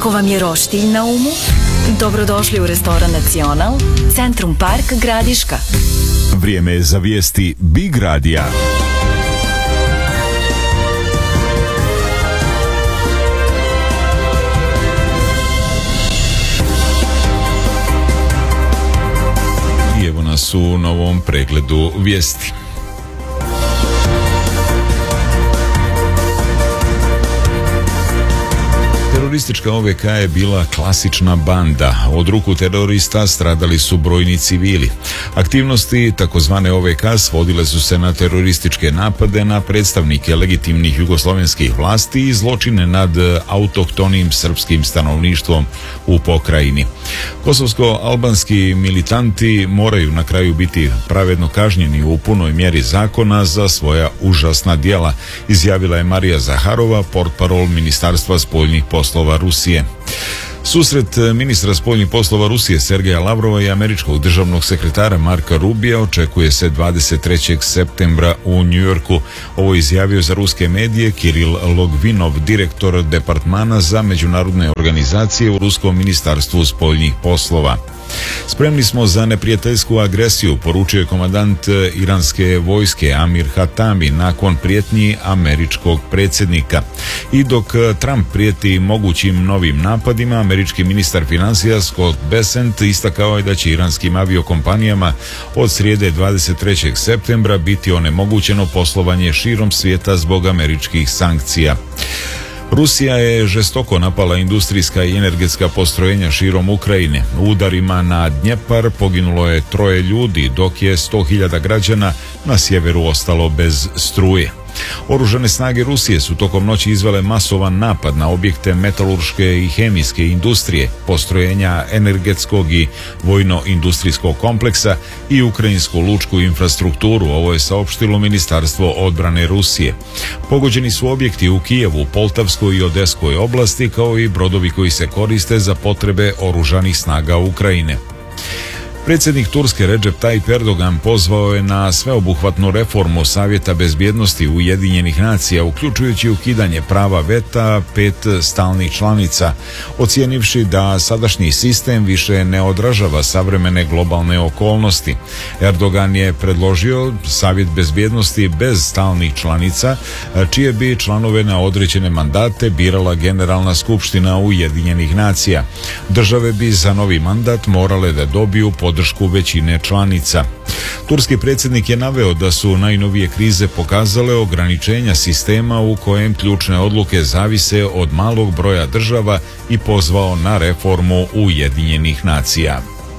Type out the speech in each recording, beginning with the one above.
Ako vam je roštilj na umu, dobrodošli u restoran Nacional, Centrum Park, Gradiška. Vrijeme je za vijesti Big Radija. I evo nas u novom pregledu vijesti. Teroristička OVK je bila klasična banda. Od ruku terorista stradali su brojni civili. Aktivnosti takozvane OVK svodile su se na terorističke napade na predstavnike legitimnih jugoslovenskih vlasti i zločine nad autohtonim srpskim stanovništvom u pokrajini. Kosovsko-albanski militanti moraju na kraju biti pravedno kažnjeni u punoj mjeri zakona za svoja užasna djela, izjavila je Marija Zaharova, portparol Ministarstva spoljnih poslova Rusije. Susret ministra spoljnih poslova Rusije Sergeja Lavrova i američkog državnog sekretara Marka Rubija očekuje se 23. septembra u Njujorku. Ovo je izjavio za ruske medije Kiril Logvinov, direktor departmana za međunarodne organizacije u Ruskom ministarstvu spoljnih poslova. Spremni smo za neprijateljsku agresiju, poručio je komandant iranske vojske Amir Hatami nakon prijetnji američkog predsjednika. I dok Trump prijeti mogućim novim napadima, američki ministar financija Scott Bessent istakao je da će iranskim aviokompanijama od srijede 23. septembra biti onemogućeno poslovanje širom svijeta zbog američkih sankcija. Rusija je žestoko napala industrijska i energetska postrojenja širom Ukrajine. U udarima na Dnjepar poginulo je 3 ljudi, dok je 100.000 građana na sjeveru ostalo bez struje. Oružane snage Rusije su tokom noći izvele masovan napad na objekte metalurške i hemijske industrije, postrojenja energetskog i vojno-industrijskog kompleksa i ukrajinsku lučku infrastrukturu, ovo je saopštilo Ministarstvo odbrane Rusije. Pogođeni su objekti u Kijevu, Poltavskoj i Odeskoj oblasti, kao i brodovi koji se koriste za potrebe oružanih snaga Ukrajine. Predsjednik Turske Recep Tayyip Erdogan pozvao je na sveobuhvatnu reformu Savjeta bezbjednosti Ujedinjenih nacija, uključujući ukidanje prava veta 5 stalnih članica, ocijenivši da sadašnji sistem više ne odražava savremene globalne okolnosti. Erdogan je predložio Savjet bezbjednosti bez stalnih članica, čije bi članove na određene mandate birala Generalna skupština Ujedinjenih nacija. Države bi za novi mandat morale da dobiju podršku većine članica. Turski predsjednik je naveo da su najnovije krize pokazale ograničenja sistema u kojem ključne odluke zavise od malog broja država i pozvao na reformu Ujedinjenih nacija.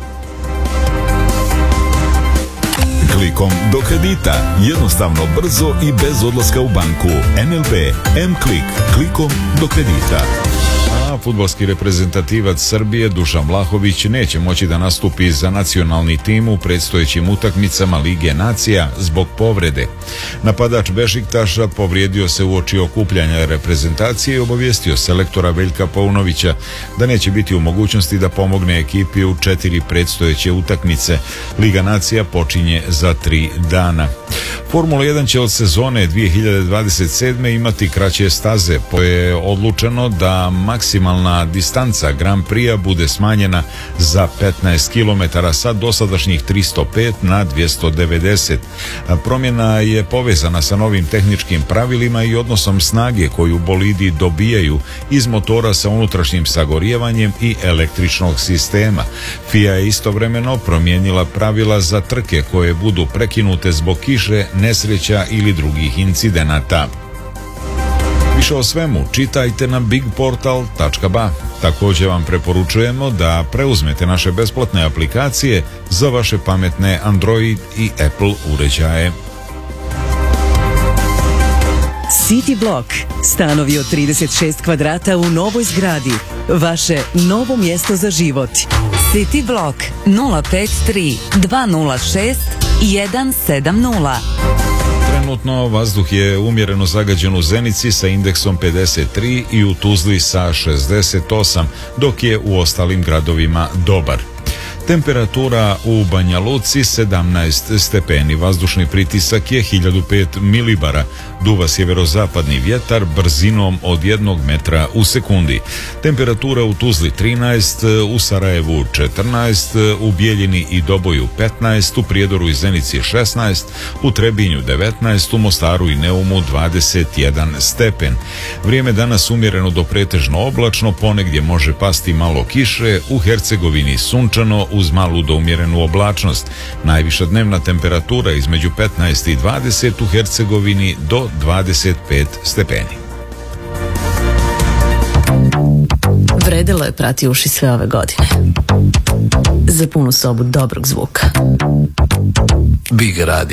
Klikom do kredita. Jednostavno, brzo i bez odlaska u banku. NLB M-Klik. Klikom do kredita. Fudbalski reprezentativac Srbije Dušan Vlahović neće moći da nastupi za nacionalni tim u predstojećim utakmicama Lige nacija zbog povrede. Napadač Bešiktaša povrijedio se uoči okupljanja reprezentacije i obavijestio selektora Veljka Paunovića da neće biti u mogućnosti da pomogne ekipi u 4 predstojeće utakmice. Liga nacija počinje za 3 dana. Formula 1 će od sezone 2027. imati kraće staze, po je odlučeno da maksimalna distanca Grand Prix bude smanjena za 15 km sa dosadašnjih 305 na 290. Promjena je povezana sa novim tehničkim pravilima i odnosom snage koju bolidi dobijaju iz motora sa unutrašnjim sagorijevanjem i električnog sistema. FIA je istovremeno promijenila pravila za trke koje budu prekinute zbog kiše, nesreća ili drugih incidenata. Više o svemu čitajte na bigportal.ba. Također vam preporučujemo da preuzmete naše besplatne aplikacije za vaše pametne Android i Apple uređaje. City Block. Stanovi od 36 kvadrata u novoj zgradi. Vaše novo mjesto za život. City Block 053 206 170. Trenutno vazduh je umjereno zagađen u Zenici sa indeksom 53 i u Tuzli sa 68, dok je u ostalim gradovima dobar. Temperatura u Banja Luci 17 stepeni, vazdušni pritisak je 1005 milibara, duva sjeverozapadni vjetar brzinom od 1 metra u sekundi. Temperatura u Tuzli 13, u Sarajevu 14, u Bijeljini i Doboju 15, u Prijedoru i Zenici 16, u Trebinju 19, u Mostaru i Neumu 21 stepen. Vrijeme danas umjereno do pretežno oblačno, ponegdje može pasti malo kiše, u Hercegovini sunčano uz malu do umjerenu oblačnost. Najviša dnevna temperatura između 15 i 20, u Hercegovini do 25 stepeni. Vredelo je prati uši sve ove godine. Za punu sobu dobrog zvuka. Big Radio.